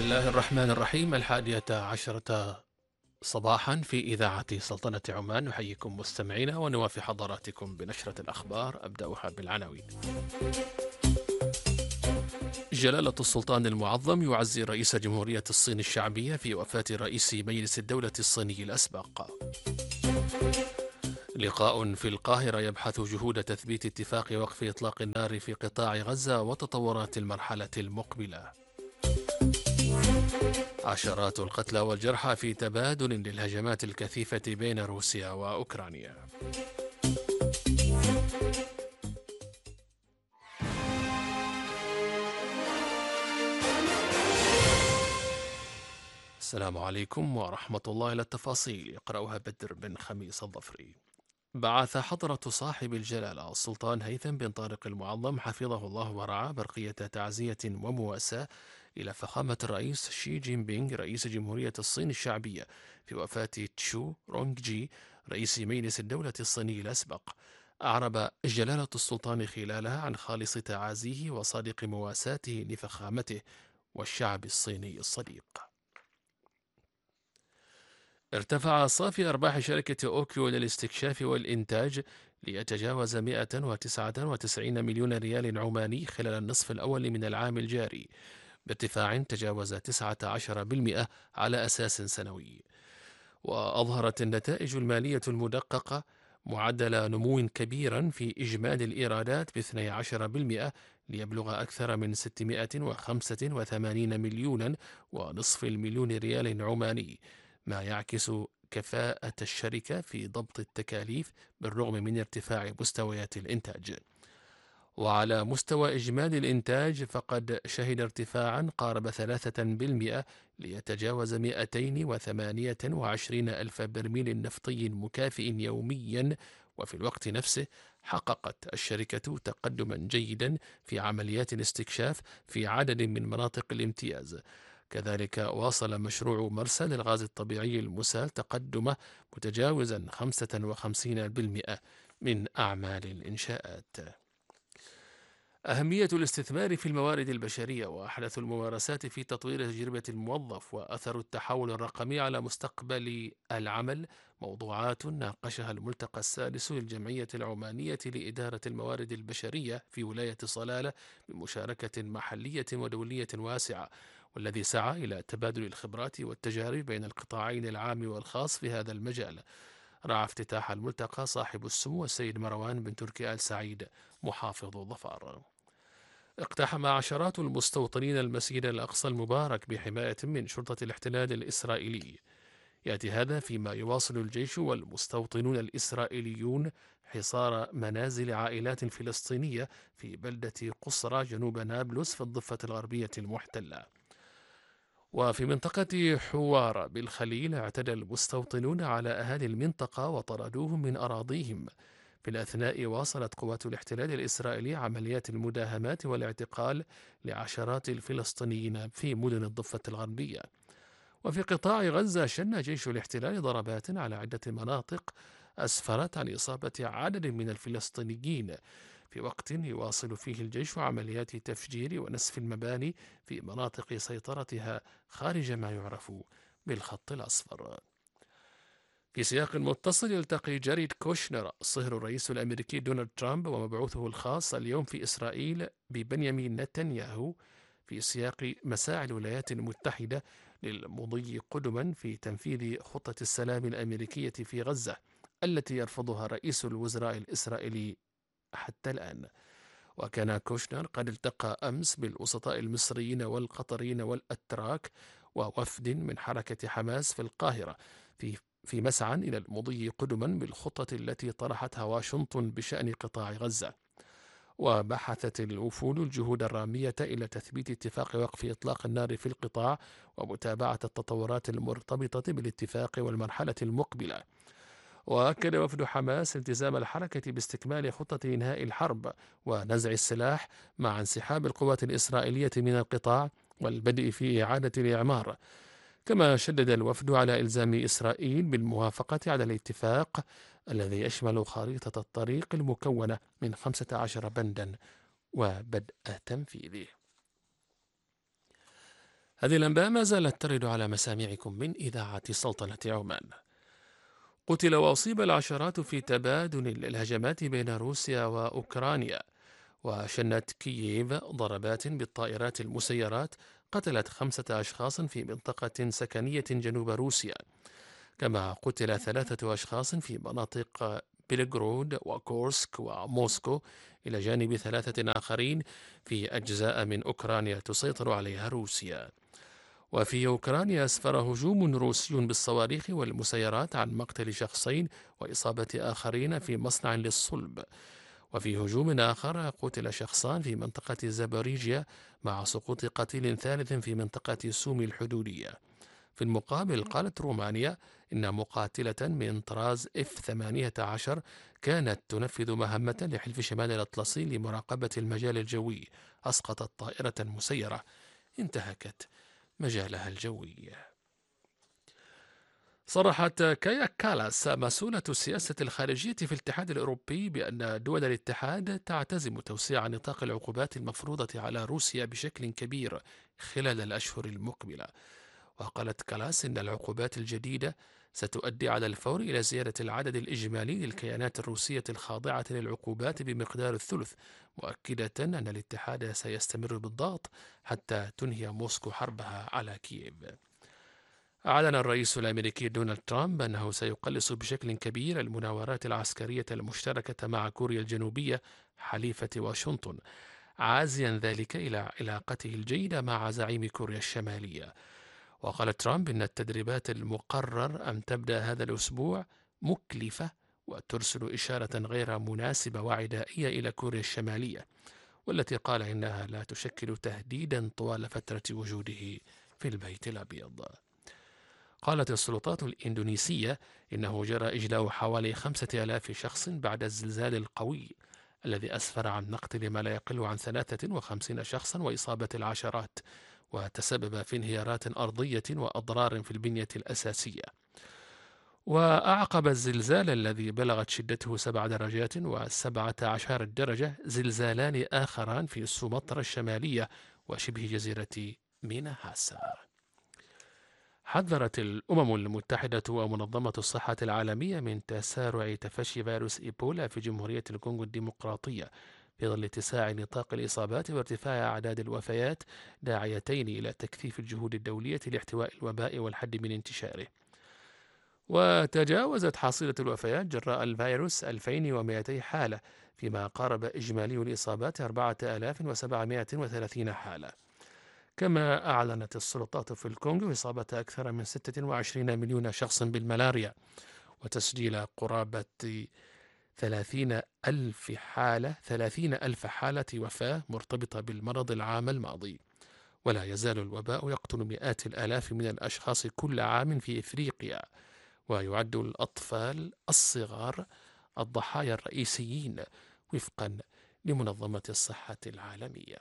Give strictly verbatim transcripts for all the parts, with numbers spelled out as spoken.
الله الرحمن الرحيم. الحادية عشرة صباحا في إذاعة سلطنة عمان، نحييكم مستمعينا ونوافي حضراتكم بنشرة الأخبار. أبدأها بالعناوين. جلالة السلطان المعظم يعزي رئيس جمهورية الصين الشعبية في وفاة رئيس مجلس الدولة الصيني الأسبق. لقاء في القاهرة يبحث جهود تثبيت اتفاق وقف إطلاق النار في قطاع غزة وتطورات المرحلة المقبلة. عشرات القتلى والجرحى في تبادل للهجمات الكثيفة بين روسيا وأوكرانيا. السلام عليكم ورحمة الله. إلى التفاصيل يقرأها بدر بن خميس الظفري. بعث حضرة صاحب الجلالة السلطان هيثم بن طارق المعظم حفظه الله ورعاه برقية تعزية ومواساة إلى فخامة الرئيس شي جين بينغ رئيس جمهورية الصين الشعبية في وفاة تشو رونغ جي رئيس مجلس الدولة الصيني الأسبق. أعرب جلالة السلطان خلالها عن خالص تعازيه وصادق مواساته لفخامته والشعب الصيني الصديق. ارتفع صافي أرباح شركة أوكيو للاستكشاف والإنتاج ليتجاوز مئة وتسعة وتسعين مليون ريال عماني خلال النصف الأول من العام الجاري، بارتفاع تجاوز تسعة عشر بالمئة على أساس سنوي. وأظهرت النتائج المالية المدققة معدل نمو كبيرا في إجمالي الإيرادات ب اثني عشر بالمئة ليبلغ أكثر من ستمئة وخمسة وثمانين مليونا ونصف المليون ريال عماني، ما يعكس كفاءة الشركة في ضبط التكاليف بالرغم من ارتفاع مستويات الإنتاج. وعلى مستوى إجمالي الإنتاج فقد شهد ارتفاعا قارب ثلاثة بالمئة ليتجاوز مئتين وثمانية وعشرين ألف برميل نفطي مكافئ يوميا. وفي الوقت نفسه حققت الشركة تقدما جيدا في عمليات الاستكشاف في عدد من مناطق الامتياز. كذلك واصل مشروع مرسى للغاز الطبيعي المسال تقدمه متجاوزا خمسة وخمسين بالمئة من أعمال الإنشاءات. أهمية الاستثمار في الموارد البشرية وأحدث الممارسات في تطوير تجربة الموظف وأثر التحول الرقمي على مستقبل العمل موضوعات ناقشها الملتقى السادس للجمعية العمانية لإدارة الموارد البشرية في ولاية صلالة بمشاركة محلية ودولية واسعة، والذي سعى إلى تبادل الخبرات والتجارب بين القطاعين العام والخاص في هذا المجال. رعى افتتاح الملتقى صاحب السمو السيد مروان بن تركي آل سعيد محافظ ظفار. اقتحم عشرات المستوطنين المسجد الأقصى المبارك بحماية من شرطة الاحتلال الإسرائيلي. يأتي هذا فيما يواصل الجيش والمستوطنون الإسرائيليون حصار منازل عائلات فلسطينية في بلدة قصرى جنوب نابلس في الضفة الغربية المحتلة. وفي منطقة حوار بالخليل اعتدى المستوطنون على أهالي المنطقة وطردوهم من أراضيهم. في الأثناء واصلت قوات الاحتلال الإسرائيلي عمليات المداهمات والاعتقال لعشرات الفلسطينيين في مدن الضفة الغربية. وفي قطاع غزة شن جيش الاحتلال ضربات على عدة مناطق أسفرت عن إصابة عدد من الفلسطينيين، في وقت يواصل فيه الجيش عمليات تفجير ونسف المباني في مناطق سيطرتها خارج ما يعرف بالخط الأصفر. في سياق متصل يلتقي جاريد كوشنر صهر الرئيس الأمريكي دونالد ترامب ومبعوثه الخاص اليوم في إسرائيل ببنيامين نتنياهو في سياق مساعي الولايات المتحدة للمضي قدما في تنفيذ خطة السلام الأمريكية في غزة التي يرفضها رئيس الوزراء الإسرائيلي حتى الآن. وكان كوشنر قد التقى أمس بالوسطاء المصريين والقطريين والأتراك ووفد من حركة حماس في القاهرة في في مسعى إلى المضي قدما بالخطة التي طرحتها واشنطن بشأن قطاع غزة. وبحثت الوفود الجهود الرامية إلى تثبيت اتفاق وقف إطلاق النار في القطاع ومتابعة التطورات المرتبطة بالاتفاق والمرحلة المقبلة. وأكد وفد حماس التزام الحركة باستكمال خطة إنهاء الحرب ونزع السلاح مع انسحاب القوات الإسرائيلية من القطاع والبدء في إعادة الإعمار. كما شدد الوفد على إلزام إسرائيل بالموافقة على الاتفاق الذي يشمل خريطة الطريق المكونة من خمسة عشر بندا وبدء تنفيذه. هذه الأنباء ما زالت ترد على مسامعكم من إذاعة سلطنة عمان. قتل وأصيب العشرات في تبادل الهجمات بين روسيا وأوكرانيا. وشنت كييف ضربات بالطائرات المسيرات قتلت خمسة أشخاص في منطقة سكنية جنوب روسيا، كما قتل ثلاثة أشخاص في مناطق بيلغرود وكورسك وموسكو، إلى جانب ثلاثة آخرين في أجزاء من أوكرانيا تسيطر عليها روسيا. وفي أوكرانيا أسفر هجوم روسي بالصواريخ والمسيرات عن مقتل شخصين وإصابة آخرين في مصنع للصلب. وفي هجوم آخر قتل شخصان في منطقة زابوريجيا، مع سقوط قتيل ثالث في منطقة سومي الحدودية. في المقابل قالت رومانيا إن مقاتلة من طراز إف ثمانية عشر كانت تنفذ مهمة لحلف شمال الأطلسي لمراقبة المجال الجوي أسقطت طائرة مسيرة انتهكت مجالها الجوي. صرحت كايا كالاس مسؤولة السياسة الخارجية في الاتحاد الأوروبي بأن دول الاتحاد تعتزم توسيع نطاق العقوبات المفروضة على روسيا بشكل كبير خلال الأشهر المقبلة. وقالت كالاس إن العقوبات الجديدة ستؤدي على الفور إلى زيادة العدد الإجمالي للكيانات الروسية الخاضعة للعقوبات بمقدار الثلث، مؤكدة أن الاتحاد سيستمر بالضغط حتى تنهي موسكو حربها على كييف. أعلن الرئيس الأمريكي دونالد ترامب أنه سيقلص بشكل كبير المناورات العسكرية المشتركة مع كوريا الجنوبية حليفة واشنطن، عازيا ذلك إلى علاقته الجيدة مع زعيم كوريا الشمالية. وقال ترامب إن التدريبات المقرر أن تبدأ هذا الأسبوع مكلفة وترسل إشارة غير مناسبة وعدائية إلى كوريا الشمالية، والتي قال إنها لا تشكل تهديدا طوال فترة وجوده في البيت الأبيض. قالت السلطات الإندونيسية إنه جرى إجلاء حوالي خمسة آلاف شخص بعد الزلزال القوي الذي أسفر عن مقتل ما لا يقل عن ثلاثة وخمسين شخصا وإصابة العشرات، وتسبب في انهيارات أرضية وأضرار في البنية الأساسية. وأعقب الزلزال الذي بلغت شدته سبع درجات وسبعة عشر درجة زلزالان آخران في سومطرة الشمالية وشبه جزيرة ميناهاسا. حذرت الأمم المتحدة ومنظمة الصحة العالمية من تسارع تفشي فيروس إيبولا في جمهورية الكونغو الديمقراطية في ظل اتساع نطاق الإصابات وارتفاع أعداد الوفيات، داعيتين إلى تكثيف الجهود الدولية لاحتواء الوباء والحد من انتشاره. وتجاوزت حصيلة الوفيات جراء الفيروس ألفين ومئتي حالة، فيما قارب إجمالي الإصابات أربعة آلاف وسبعمئة وثلاثين حالة. كما أعلنت السلطات في الكونغو إصابة أكثر من ستة وعشرين مليون شخص بالملاريا، وتسجيل قرابة ثلاثين ألف حالة ثلاثين ألف حالة وفاة مرتبطة بالمرض العام الماضي. ولا يزال الوباء يقتل مئات الآلاف من الأشخاص كل عام في إفريقيا، ويعد الأطفال الصغار الضحايا الرئيسيين وفقا لمنظمة الصحة العالمية.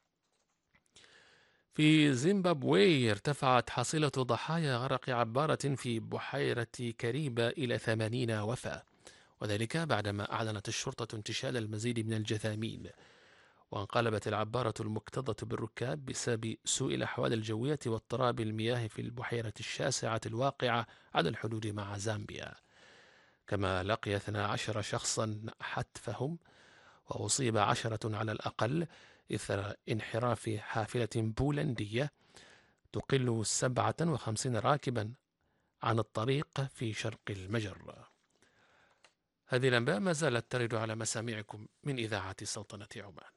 في زيمبابوي ارتفعت حصيلة ضحايا غرق عبارة في بحيرة كاريبا إلى ثمانين وفاة، وذلك بعدما أعلنت الشرطة انتشال المزيد من الجثامين. وانقلبت العبارة المكتظة بالركاب بسبب سوء الأحوال الجوية واضطراب المياه في البحيرة الشاسعة الواقعة على الحدود مع زامبيا. كما لقي اثنا عشر شخصا حتفهم، وأصيب عشرة على الأقل إثر انحراف حافلة بولندية تقل سبعة وخمسين راكبا عن الطريق في شرق المجر. هذه الأنباء ما زالت ترد على مسامعكم من إذاعة سلطنة عمان.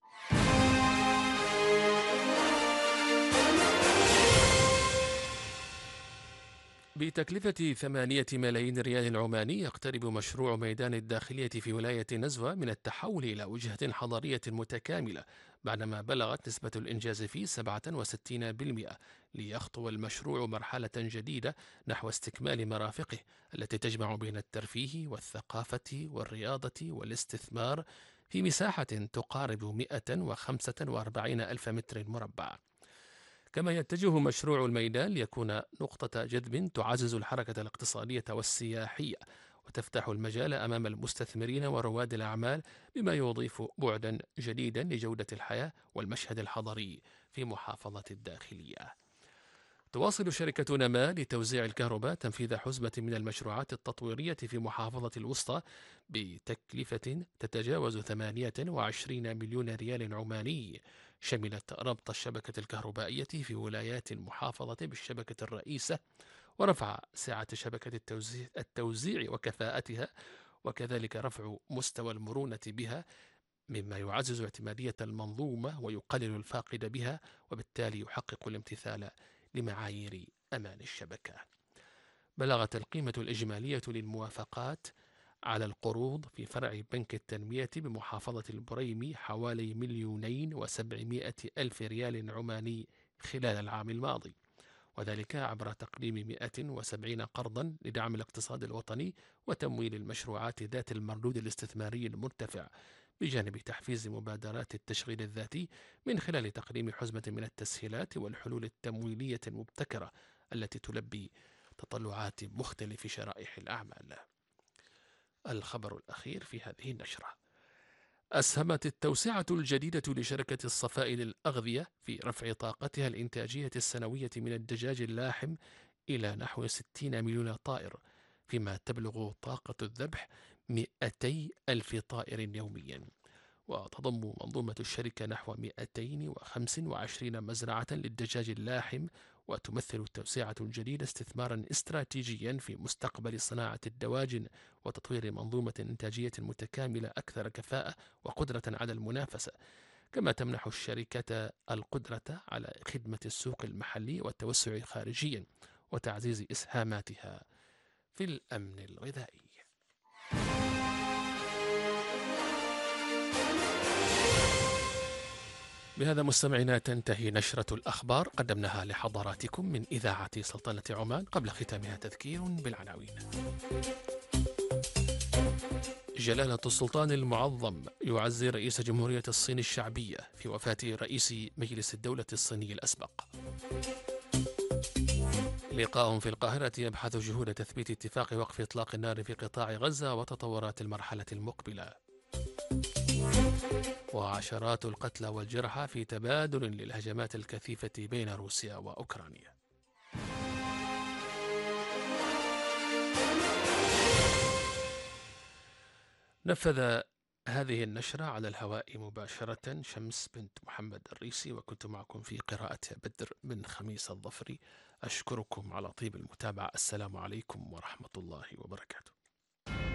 بتكلفة ثمانية ملايين ريال عماني يقترب مشروع ميدان الداخلية في ولاية نزوة من التحول إلى وجهة حضرية متكاملة، بعدما بلغت نسبة الإنجاز فيه سبعة وستين بالمئة، ليخطو المشروع مرحلة جديدة نحو استكمال مرافقه التي تجمع بين الترفيه والثقافة والرياضة والاستثمار في مساحة تقارب مئة وخمسة وأربعين ألف متر مربع. كما يتجه مشروع الميدان ليكون نقطة جذب تعزز الحركة الاقتصادية والسياحية وتفتح المجال أمام المستثمرين ورواد الأعمال، بما يضيف بعدا جديدا لجودة الحياة والمشهد الحضري في محافظة الداخلية. تواصل شركة نما لتوزيع الكهرباء تنفيذ حزمة من المشروعات التطويرية في محافظة الوسطى بتكلفة تتجاوز ثمانية وعشرين مليون ريال عماني، شملت ربط الشبكة الكهربائية في ولايات المحافظة بالشبكة الرئيسة، ورفع سعة شبكة التوزيع, التوزيع وكفاءتها، وكذلك رفع مستوى المرونة بها، مما يعزز اعتمادية المنظومة ويقلل الفاقد بها، وبالتالي يحقق الامتثال لمعايير أمان الشبكة. بلغت القيمة الإجمالية للموافقات على القروض في فرع بنك التنمية بمحافظة البريمي حوالي مليونين وسبعمائة ألف ريال عماني خلال العام الماضي، وذلك عبر تقديم مئة وسبعين قرضا لدعم الاقتصاد الوطني وتمويل المشروعات ذات المردود الاستثماري المرتفع، بجانب تحفيز مبادرات التشغيل الذاتي من خلال تقديم حزمة من التسهيلات والحلول التمويلية المبتكرة التي تلبي تطلعات مختلف شرائح الأعمال. الخبر الأخير في هذه النشرة: أسهمت التوسعة الجديدة لشركة الصفاء للأغذية في رفع طاقتها الإنتاجية السنوية من الدجاج اللاحم إلى نحو ستين مليون طائر، فيما تبلغ طاقة الذبح مئتي ألف طائر يوميا. وتضم منظومة الشركة نحو مئتين وخمسة وعشرين مزرعة للدجاج اللاحم، وتمثل التوسعة الجديدة استثمارا استراتيجيا في مستقبل صناعة الدواجن وتطوير منظومة إنتاجية متكاملة أكثر كفاءة وقدرة على المنافسة، كما تمنح الشركة القدرة على خدمة السوق المحلي والتوسع خارجيا وتعزيز إسهاماتها في الأمن الغذائي. بهذا مستمعينا تنتهي نشرة الأخبار قدمناها لحضراتكم من إذاعة سلطنة عمان. قبل ختامها تذكير بالعناوين. جلالة السلطان المعظم يعزي رئيس جمهورية الصين الشعبية في وفاة رئيس مجلس الدولة الصيني الأسبق. لقاء في القاهرة يبحث جهود تثبيت اتفاق وقف إطلاق النار في قطاع غزة وتطورات المرحلة المقبلة. وعشرات القتلى والجرحى في تبادل للهجمات الكثيفة بين روسيا وأوكرانيا. نفذ هذه النشرة على الهواء مباشرة شمس بنت محمد الريسي، وكنت معكم في قراءتها بدر بن خميس الظفري. أشكركم على طيب المتابعة. السلام عليكم ورحمة الله وبركاته.